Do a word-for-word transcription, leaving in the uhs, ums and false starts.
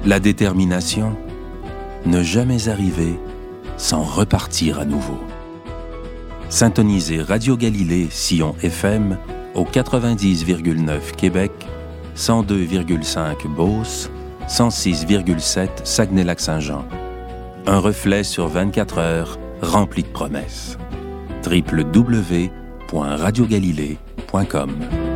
La détermination, ne jamais arriver sans repartir à nouveau. Syntonisez Radio Galilée Sion F M au quatre-vingt-dix virgule neuf Québec, cent deux virgule cinq Beauce, cent six virgule sept Saguenay-Lac-Saint-Jean. Un reflet sur vingt-quatre heures rempli de promesses. w w w point radio galilée point com